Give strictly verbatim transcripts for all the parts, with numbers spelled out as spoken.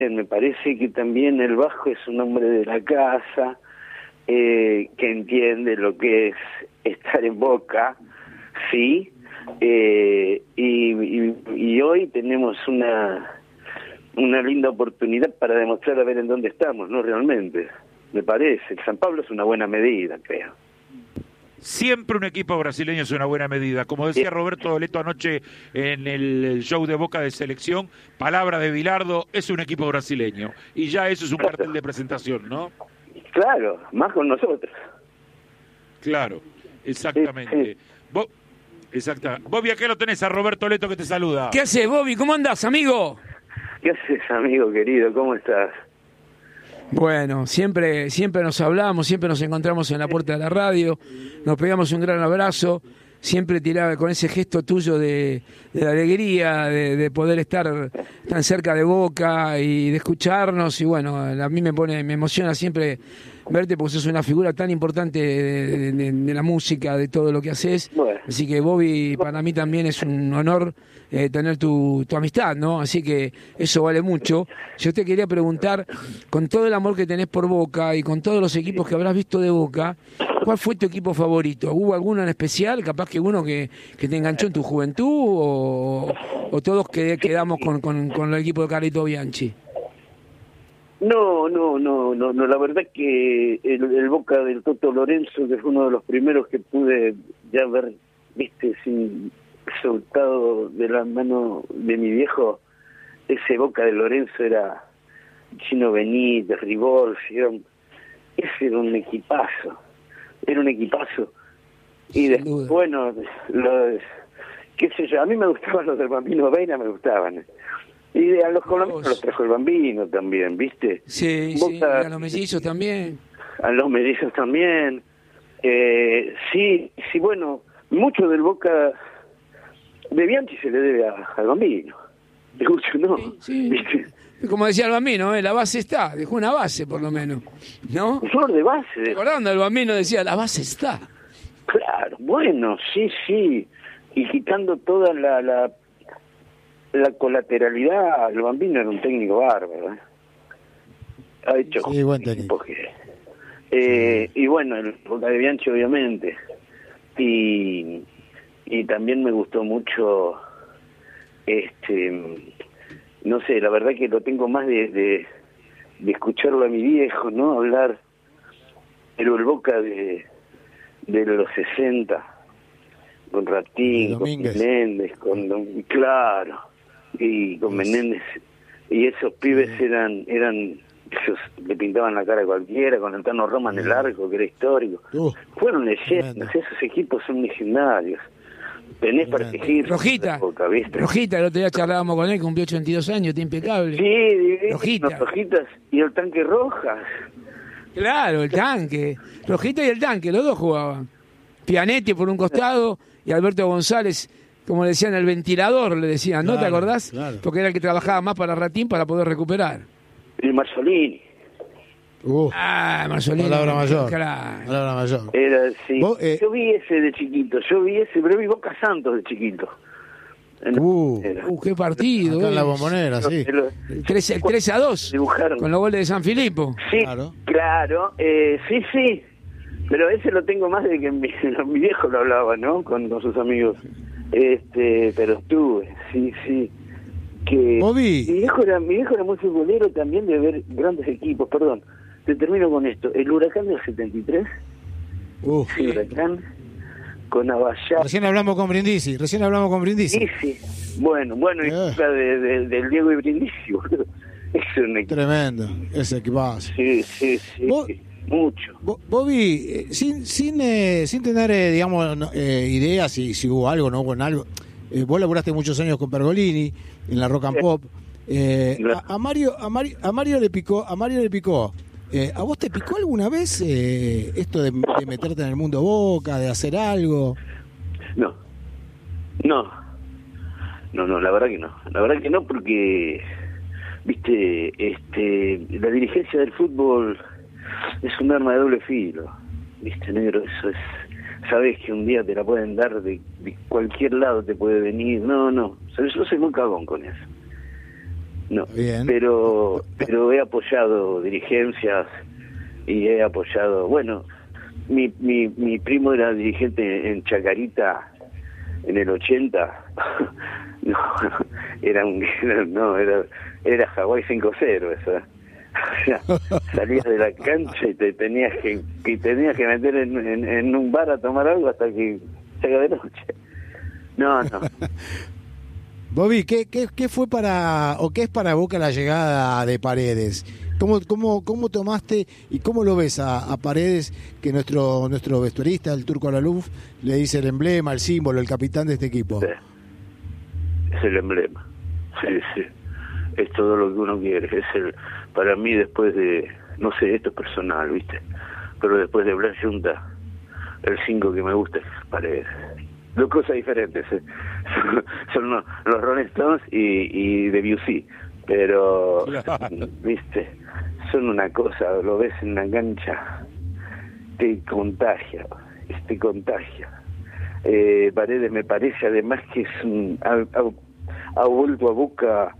me parece que también el Vasco es un hombre de la casa, eh, que entiende lo que es estar en Boca, sí, eh, y, y, y hoy tenemos una una linda oportunidad para demostrar a ver en dónde estamos, ¿no? Realmente, me parece. El San Pablo es una buena medida, creo. Siempre un equipo brasileño es una buena medida. Como decía Roberto Doleto anoche en el show de Boca de Selección, palabra de Bilardo, es un equipo brasileño. Y ya eso es un Claro. cartel de presentación, ¿no? Claro, más con nosotros. Claro, exactamente. Sí, sí. Vos, exacta. Bobby, acá lo tenés a Roberto Doleto que te saluda. ¿Qué haces, Bobby? ¿Cómo andás, amigo? ¿Qué haces, amigo querido? ¿Cómo estás? Bueno, siempre, siempre nos hablamos, siempre nos encontramos en la puerta de la radio, nos pegamos un gran abrazo, siempre tiraba con ese gesto tuyo de, de la alegría, de, de poder estar tan cerca de Boca y de escucharnos, y bueno, a mí me pone, me emociona siempre verte porque sos una figura tan importante de, de, de la música, de todo lo que haces. Bueno. Así que, Bobby, para mí también es un honor eh, tener tu, tu amistad, ¿no? Así que eso vale mucho. Yo te quería preguntar, con todo el amor que tenés por Boca y con todos los equipos que habrás visto de Boca, ¿cuál fue tu equipo favorito? ¿Hubo alguno en especial? Capaz que uno que, que te enganchó en tu juventud, o, o todos que quedamos con, con, con el equipo de Carlito Bianchi. No, no, no, no, no, la verdad que el, el Boca del Toto Lorenzo, que fue uno de los primeros que pude ya ver, viste, sin soltado de la mano de mi viejo, ese Boca de Lorenzo era Chino Benítez, Rivolfi, era un, ese era un equipazo, era un equipazo. Y después, bueno, los, qué sé yo, a mí me gustaban los del Bambino Veira, me gustaban. Y a los colombianos los trajo el Bambino también, ¿viste? Sí, Boca, sí, a los mellizos también. A los mellizos también. Eh, sí, sí, bueno, mucho del Boca de Bianchi se le debe a, al Bambino. Mucho no. Sí, sí. ¿Viste? Como decía el Bambino, ¿eh? La base está, dejó una base por lo menos, ¿no? Un flor de base. De... Recordando, el Bambino decía, la base está. Claro, bueno, sí, sí. Y quitando toda la... la la colateralidad, el Bambino era un técnico bárbaro, ¿eh? Ha hecho sí, buen técnico. Que, eh, sí. Y bueno, el Boca de Bianchi obviamente, y y también me gustó mucho, este, no sé, la verdad que lo tengo más de, de, de escucharlo a mi viejo, ¿no? Hablar, pero el Boca de, de los sesenta, con Ratín, con Menéndez, con Don, claro, y con pues, Menéndez, y esos pibes sí. eran, eran, ellos le pintaban la cara a cualquiera, con el Tano Roma en el arco, que era histórico. Uh, Fueron leyendas, esos equipos son legendarios. Tenés para elegir. Rojita, Boca, Rojita, el otro día charlábamos con él, cumplió ochenta y dos años, está impecable. Sí, divino, Rojita. Rojitas y el Tanque Rojas. Claro, el Tanque. Rojita y el Tanque, los dos jugaban. Pianetti por un costado y Alberto González, como le decían, el ventilador, le decían, ¿no? Claro, ¿te acordás? Claro. Porque era el que trabajaba más para Ratín para poder recuperar. Y Marzolini. Uh, ah, Marzolini. Palabra mayor. Claro. Palabra mayor. Era, sí. ¿Vos, eh? Yo vi ese de chiquito, yo vi ese, pero vi Boca Santos de chiquito. Uh, uh, qué partido. Acá en la Bombonera, sí. El tres a dos. Dibujaron. Con los goles de San Filipo. Sí, claro. claro eh, sí, sí. Pero ese lo tengo más de que mi, mi viejo lo hablaba, ¿no? Con, con sus amigos. Este, pero estuve, sí, sí. Que Bobby. Mi viejo era, mi viejo era muy futbolero también de ver grandes equipos. Perdón, te termino con esto. El Huracán del setenta y tres. Uh, sí, Huracán. Con Abayá. Recién hablamos con Brindisi, recién hablamos con Brindisi. Sí, sí. Bueno, bueno, y yeah. de, de, del Diego y Brindisi, boludo. Es un equipo. Tremendo, ese equipazo. Sí, sí, sí. ¿Vos? Mucho. Bobby, eh, sin sin eh, sin tener, eh, digamos, eh, ideas si, si hubo algo, no hubo algo. Eh, vos laburaste muchos años con Pergolini en la Rock and Pop. Eh, a, a Mario a Mario a Mario le picó, a Mario le picó. Eh, ¿A vos te picó alguna vez eh, esto de, de meterte en el mundo Boca, de hacer algo? No. No. No, no, la verdad que no. La verdad que no, porque viste, este la dirigencia del fútbol es un arma de doble filo, viste, negro, eso es, sabes que un día te la pueden dar de, de cualquier lado, te puede venir, no, no, yo soy muy cagón con eso, no. Bien. Pero, pero he apoyado dirigencias y he apoyado, bueno, mi, mi, mi primo era dirigente en Chacarita en el ochenta. No, era un, no, era, era Hawái cinco cero eso. O sea, salías de la cancha y te tenías que, que tenías que meter en, en, en un bar a tomar algo hasta que se haga de noche. No, no. Bobby, ¿qué, qué, ¿qué fue para, o qué es para Boca la llegada de Paredes? ¿Cómo, cómo, cómo tomaste y cómo lo ves a, a Paredes, que nuestro nuestro vestuarista, el Turco Alaluf, le dice el emblema, el símbolo, el capitán de este equipo? Sí. Es el emblema. Sí, sí. Es todo lo que uno quiere. Es el, para mí, después de, no sé, esto es personal, ¿viste? Pero después de Blas Junta, el cinco que me gusta es Paredes. Dos cosas diferentes, ¿eh? Son los, los Rolling Stones y, y Debussy, pero, claro, ¿viste? Son una cosa, lo ves en la cancha, te contagia, te contagia. Eh, Paredes me parece además que es un, ha, ha, ha vuelto a Boca,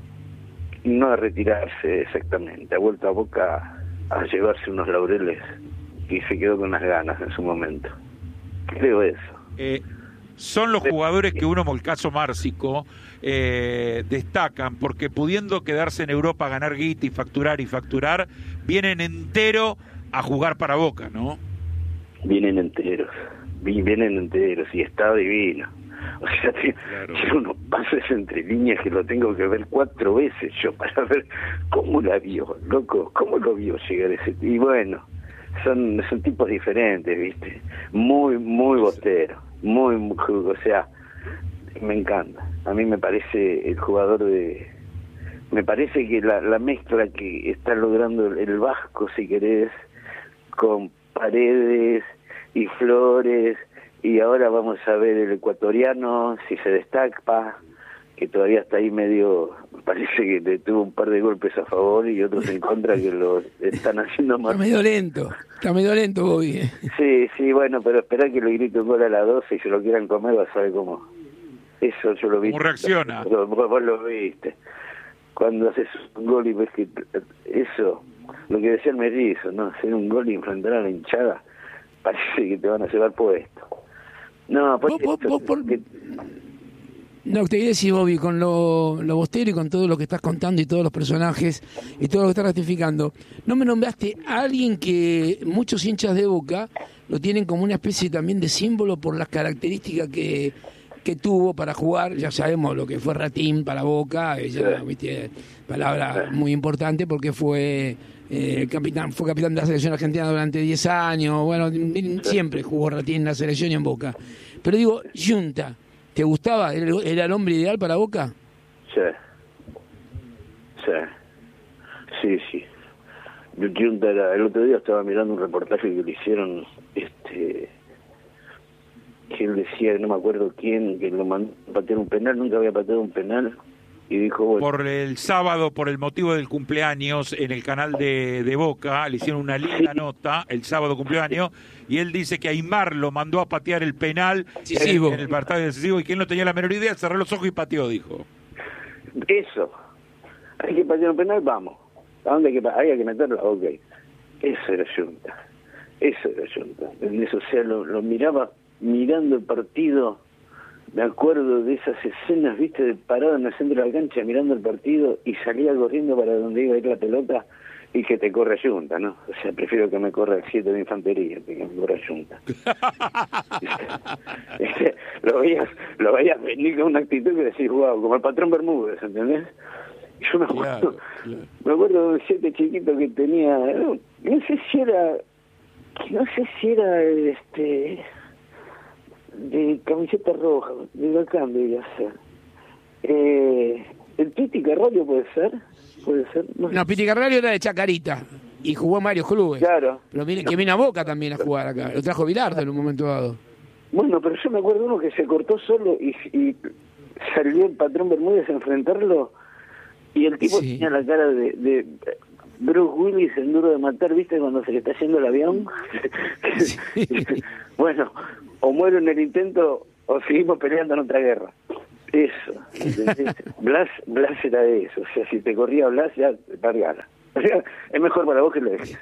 no a retirarse exactamente, ha vuelto a Boca a llevarse unos laureles y se quedó con las ganas en su momento. Creo eso. Eh, son los jugadores que uno, como el caso Márcico, eh, destacan, porque pudiendo quedarse en Europa, ganar guita y facturar y facturar, vienen entero a jugar para Boca, ¿no? Vienen enteros, vienen enteros y está divino. O sea, te, claro. Tiene unos pases entre líneas que lo tengo que ver cuatro veces yo para ver cómo la vio, loco, cómo lo vio llegar ese. Y bueno, son son tipos diferentes, ¿viste? Muy, muy bostero, muy, muy, o sea, me encanta. A mí me parece el jugador de... Me parece que la, la mezcla que está logrando el, el Vasco, si querés, con Paredes y Flores, y ahora vamos a ver el ecuatoriano, si se destaca, que todavía está ahí medio, parece que le tuvo un par de golpes a favor y otros en contra que lo están haciendo más. Está medio lento, está medio lento, Bobby. Sí, sí, bueno, pero esperá que le grite un gol a las doce y se lo quieran comer, vas a ver cómo. Eso yo lo vi. ¿Cómo reacciona? Vos, vos lo viste. Cuando haces un gol y ves que eso, lo que decía el Mellizo, ¿no? Hacer un gol y enfrentar a la hinchada, parece que te van a llevar puesto. No, pues ¿Vos, esto, vos, por... que... No, te quería decir, Bobby, con lo, lo bostero y con todo lo que estás contando y todos los personajes y todo lo que estás ratificando, ¿no me nombraste a alguien que muchos hinchas de Boca lo tienen como una especie también de símbolo por las características que, que tuvo para jugar? Ya sabemos lo que fue Ratín para Boca, ya, sí. ¿Viste? Palabra muy importante porque fue eh, capitán, fue capitán de la selección argentina durante diez años, bueno, siempre jugó Ratín en la selección y en Boca. Pero digo, Junta, ¿te gustaba? ¿Era el hombre ideal para Boca? Sí, sí, sí, sí. Junta era, el otro día estaba mirando un reportaje que le hicieron, este, que él decía, no me acuerdo quién, que lo mandó a patear un penal, nunca había pateado un penal, y dijo... Bueno, por el sábado, por el motivo del cumpleaños, en el canal de, de Boca, le hicieron una linda sí. nota, el sábado cumpleaños, y él dice que Aymar lo mandó a patear el penal en, en el partido decisivo, y que él no tenía la menor idea, cerró los ojos y pateó, dijo. Eso, hay que patear un penal, vamos. ¿A dónde hay que, hay que meterlo? Ok. Eso era Junta, eso era Junta. Eso, o sea, lo, lo miraba mirando el partido. Me acuerdo de esas escenas, viste, de parado en el centro de la cancha mirando el partido y salía corriendo para donde iba a ir la pelota y que te corre Junta, ¿no? O sea, prefiero que me corra el siete de infantería que que me corra Junta. lo veías lo veías venir con una actitud que decís, wow, como el patrón Bermúdez, ¿entendés? Yo me acuerdo, claro, claro. me acuerdo de un siete chiquito que tenía, no, no sé si era, no sé si era, este... de camiseta roja, de bacán debía ser. Eh, ¿El Piti Carralho puede ser? ¿Puede ser? No, no Piti Carralho era de Chacarita y jugó en varios clubes. Claro. Pero viene, que vino a Boca también a jugar acá. Lo trajo Bilardo en un momento dado. Bueno, pero yo me acuerdo uno que se cortó solo y, y salió el patrón Bermúdez a enfrentarlo y el tipo sí. tenía la cara de... de Bruce Willis, el duro de matar, ¿viste? Cuando se le está yendo el avión. Sí. Bueno, o muero en el intento o seguimos peleando en otra guerra. Eso, ¿entendés? Blas, Blas era eso, o sea, si te corría Blas, ya largala. Es mejor para vos que lo dejes.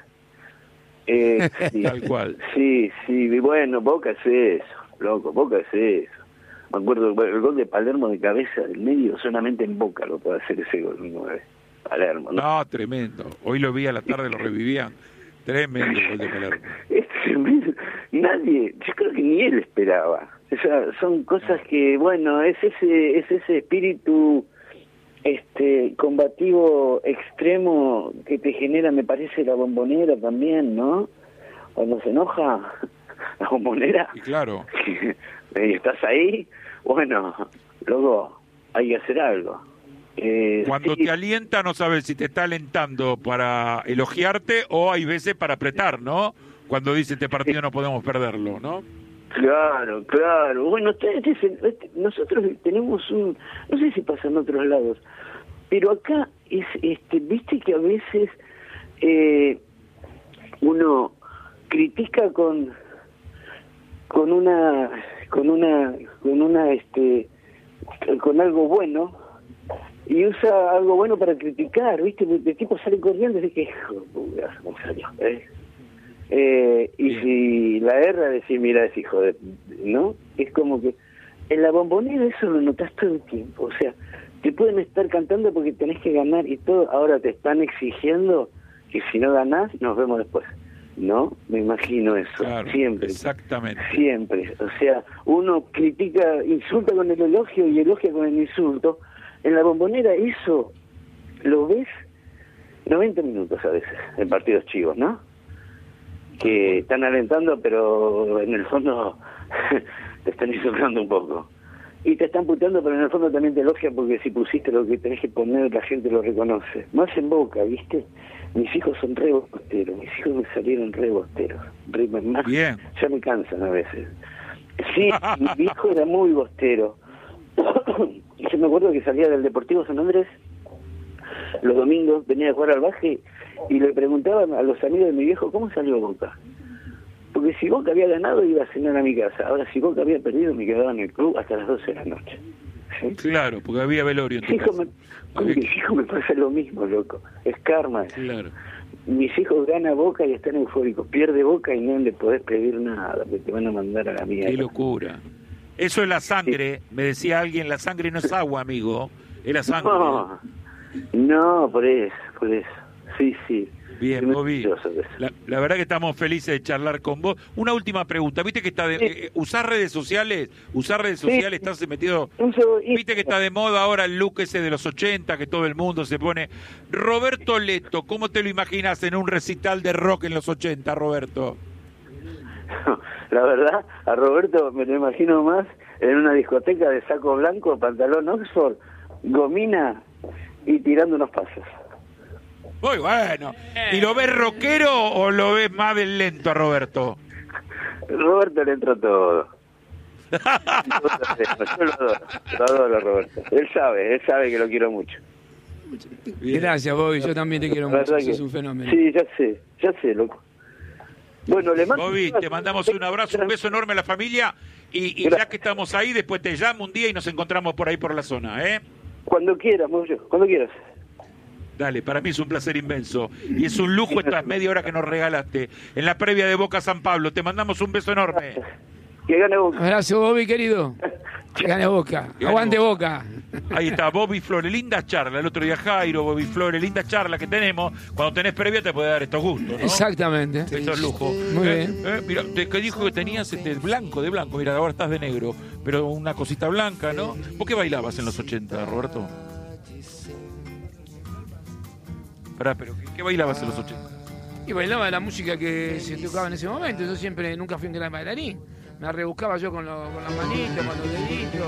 Eh, sí, Tal cual. Sí, sí, bueno, Boca es eso, loco, Boca es eso. Me acuerdo, bueno, el gol de Palermo de cabeza del medio, solamente en Boca lo puede hacer ese gol, nueve. Palermo, ¿no? No, tremendo. Hoy lo vi a la tarde, lo revivían. Tremendo el gol de Palermo. Es tremendo. Nadie, yo creo que ni él esperaba. O sea, son cosas que, bueno, es ese, es ese espíritu este combativo extremo que te genera, me parece, la Bombonera también, ¿no? Cuando se enoja la Bombonera. Y claro. Y estás ahí, bueno, luego hay que hacer algo. Eh, Cuando sí. te alienta no sabes si te está alentando para elogiarte o hay veces para apretar, ¿no? Cuando dice este partido no podemos perderlo, ¿no? Claro, claro. Bueno, ustedes dicen, nosotros tenemos un, no sé si pasa en otros lados, pero acá es, este, viste que a veces eh, uno critica con, con una, con una, con una, este, con algo bueno y usa algo bueno para criticar, viste, el tipo sale corriendo y dice que, ¿cómo salió? ¿Eh? Eh, y Bien. Si la erra, decir, mira, es hijo de... ¿no? Es como que en la Bombonera eso lo notas todo el tiempo. O sea, te pueden estar cantando porque tenés que ganar y todo. Ahora te están exigiendo que si no ganás, nos vemos después. ¿No? Me imagino eso. Claro, siempre. Exactamente. Siempre. O sea, uno critica, insulta con el elogio y elogia con el insulto. En la Bombonera eso lo ves noventa minutos a veces, en partidos chivos, ¿no? Que están alentando, pero en el fondo te están insultando un poco. Y te están puteando, pero en el fondo también te elogian porque si pusiste lo que tenés que poner, la gente lo reconoce. Más en Boca, ¿viste? Mis hijos son re bosteros, mis hijos me salieron re bosteros. Re, más, Bien. Ya me cansan a veces. Sí, mi hijo era muy bostero. Yo me acuerdo que salía del Deportivo San Andrés los domingos, venía a jugar al baje y le preguntaban a los amigos de mi viejo cómo salió Boca. Porque si Boca había ganado iba a cenar a mi casa. Ahora si Boca había perdido me quedaba en el club hasta las doce de la noche. ¿Sí? Claro, porque había velorio en tu hijo casa. Me, con mis hijos me pasa lo mismo, loco. Es karma. Claro. Mis hijos ganan Boca y están eufóricos. Pierde Boca y no le podés pedir nada, porque te van a mandar a la mierda. Qué locura. Eso es la sangre, sí. Me decía alguien, la sangre no es agua, amigo. Es la sangre. No, no, por eso, por eso. Sí, sí. Bien, Bobby. La, la verdad que estamos felices de charlar con vos. Una última pregunta. ¿Viste que está de, sí. eh, usar redes sociales? Usar redes sociales, sí. Estás metido. ¿Viste que está de moda ahora el look ese de los ochenta, que todo el mundo se pone? Roberto Leto, ¿cómo te lo imaginas en un recital de rock en los ochenta, Roberto? La verdad, a Roberto me lo imagino más en una discoteca de saco blanco, pantalón Oxford, gomina y tirando unos pasos. Muy bueno. ¿Y lo ves rockero o lo ves más del lento a Roberto? Roberto le entra todo. Yo lo adoro, lo adoro a Roberto. Él sabe, él sabe que lo quiero mucho. Bien. Gracias, Bobby, yo también te quiero mucho, que... sos un fenómeno. Sí, ya sé, ya sé, loco. Bueno, le mando... Bobby, te mandamos un abrazo, un beso enorme a la familia y, y ya que estamos ahí, después te llamo un día y nos encontramos por ahí por la zona, ¿eh? Cuando quieras, Mauricio, cuando quieras. Dale, para mí es un placer inmenso y es un lujo esta media hora que nos regalaste en la previa de Boca San Pablo. Te mandamos un beso enorme. Que gane Boca. Abrazo, Bobby, querido. Que gane Boca. Que Aguante gane Boca. Boca. Ahí está, Bobby Flores. Linda charla. El otro día Jairo, Bobby Flores. Linda charla que tenemos. Cuando tenés previa te puede dar estos gustos, ¿no? Exactamente. Estos lujos. Muy eh, bien. Eh, mira, te, que dijo que tenías este blanco, de blanco. Mira, ahora estás de negro. Pero una cosita blanca, ¿no? ¿Vos qué bailabas en los ochenta, Roberto? Pará, pero ¿qué, qué bailabas en los ochenta? Y bailaba la música que se tocaba en ese momento. Yo siempre, nunca fui un gran bailarín. Me rebuscaba yo con, lo, con las manitos, con los deditos.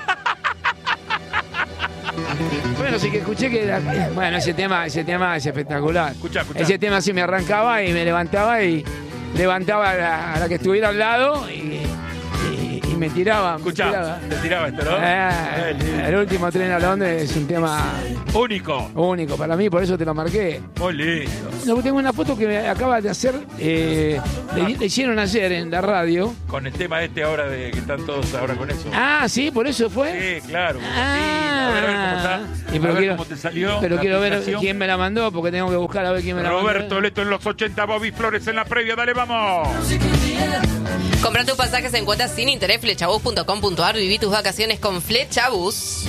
Bueno, sí que escuché que... La, bueno, ese tema, ese tema es espectacular. Escuchá, escuchá. Ese tema sí me arrancaba y me levantaba y levantaba a la, a la que estuviera al lado y, y, y me tiraba. Escuchá, me tiraba. te tiraba esto, ¿no? Eh, el último tren a Londres es un tema Único. Único, para mí, por eso te lo marqué. Muy lindo. No, tengo una foto que me acaba de hacer, eh, le, le hicieron ayer en la radio. Con el tema este ahora de que están todos ahora con eso. Ah, sí, por eso fue. Sí, claro. Ah, a ver, a ver cómo está. y pero a ver quiero, cómo te salió. Pero quiero ver quién me la mandó, porque tengo que buscar a ver quién me la mandó. Roberto Leto en los ochenta, Bobby Flores en la previa, dale, vamos. Compra tus pasajes en cuotas sin interés, flechabús punto com punto ar, viví tus vacaciones con Flechabús.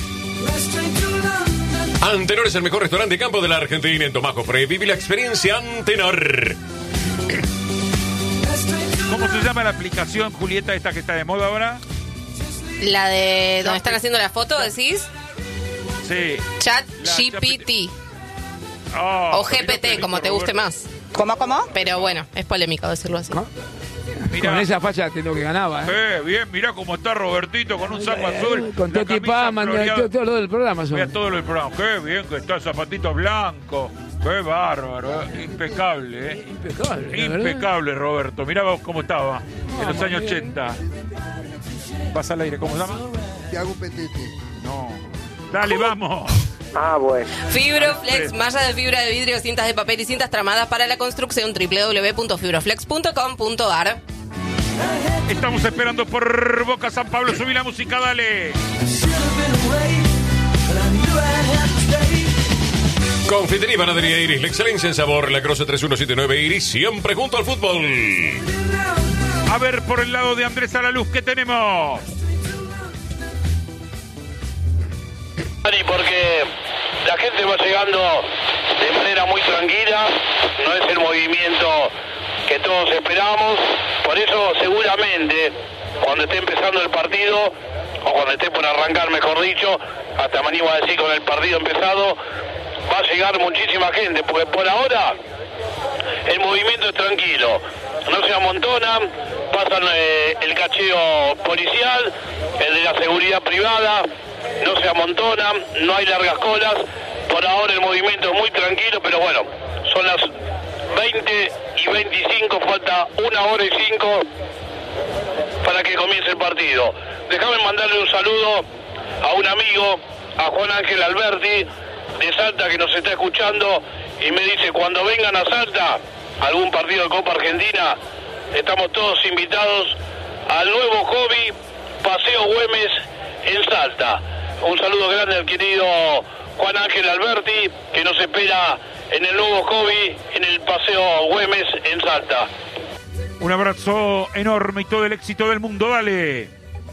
Antenor es el mejor restaurante de campo de la Argentina. En Tomás Jofre, viví la experiencia Antenor. ¿Cómo se llama la aplicación, Julieta, esta que está de moda ahora? La de donde están haciendo la foto, decís. Sí. Chat G P T. Oh, o G P T, como te guste más. ¿Cómo, cómo? Pero bueno, es polémico decirlo así. ¿No? Mirá. Con esa facha te lo que ganaba, ¿eh? Eh, bien, mirá cómo está Robertito con un saco azul. Con la Toti camisa Pama, floreada. todo, todo lo del programa. Son. Mira todo lo del programa. Qué bien que está el zapatito blanco. Qué bárbaro. eh. Impecable, ¿eh? Impecable. Impecable, Roberto. Mirá vos cómo estaba en los años ochenta. Pasa al aire, ¿cómo se llama? Tiago Petete. No. Dale, vamos. Ah, bueno. Fibroflex, malla de fibra de vidrio, cintas de papel y cintas tramadas para la construcción. doble u doble u doble u punto fibroflex punto com punto ar. Estamos esperando por Boca San Pablo. Subí la música, dale. Confitería y Panadería Iris, la excelencia en sabor. La Croce tres uno siete nueve Iris, siempre junto al fútbol. A ver, por el lado de Andrés a la luz, ¿qué tenemos? Porque la gente va llegando de manera muy tranquila, no es el movimiento que todos esperamos, por eso seguramente cuando esté empezando el partido, o cuando esté por arrancar mejor dicho, hasta me animo a decir con el partido empezado, va a llegar muchísima gente, porque por ahora el movimiento es tranquilo, no se amontonan, pasan eh, el cacheo policial, el de la seguridad privada, no se amontonan, no hay largas colas, por ahora el movimiento es muy tranquilo, pero bueno, son las veinte y veinticinco, falta una hora y cinco para que comience el partido. Déjame mandarle un saludo a un amigo, a Juan Ángel Alberti, de Salta, que nos está escuchando, y me dice, cuando vengan a Salta, algún partido de Copa Argentina, estamos todos invitados al nuevo hobby Paseo Güemes en Salta. Un saludo grande al querido Juan Ángel Alberti, que nos espera en el nuevo hobby, en el Paseo Güemes en Salta. Un abrazo enorme y todo el éxito del mundo, dale.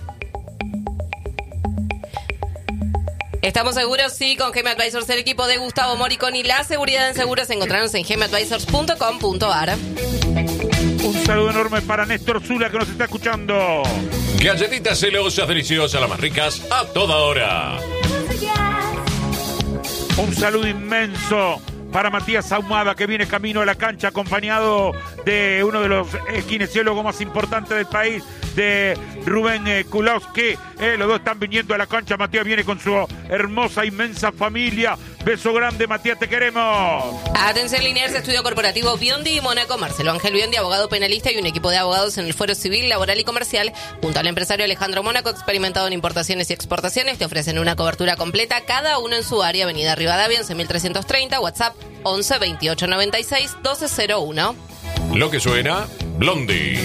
¿Estamos seguros? Sí, con Geme Advisors, el equipo de Gustavo Moriconi. La seguridad en seguros, encontrarnos en geme advisors punto com punto ar. Un saludo enorme para Néstor Zula, que nos está escuchando. Galletitas celosas, deliciosas, las más ricas, a toda hora. Un saludo inmenso para Matías Ahumada, que viene camino a la cancha acompañado de uno de los eh, kinesiólogos más importantes del país, de Rubén eh, Kulowski. Eh, los dos están viniendo a la cancha. Matías viene con su hermosa, inmensa familia. Beso grande, Matías, te queremos. Atención, Liniers, Estudio Corporativo Biondi y Mónaco. Marcelo Ángel Biondi, abogado penalista, y un equipo de abogados en el fuero civil, laboral y comercial. Junto al empresario Alejandro Mónaco, experimentado en importaciones y exportaciones, te ofrecen una cobertura completa, cada uno en su área. Avenida Rivadavia, once mil trescientos treinta, WhatsApp once veintiocho noventa y seis doce cero uno. Lo que suena, Blondie.